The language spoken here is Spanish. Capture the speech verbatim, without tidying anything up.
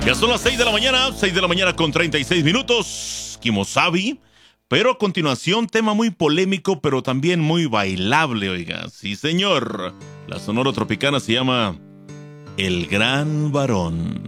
Ya son las seis de la mañana, seis de la mañana con treinta y seis minutos. Kimosabi. Pero a continuación, tema muy polémico, pero también muy bailable, oiga. Sí, señor. La Sonora Tropicana se llama El Gran Varón.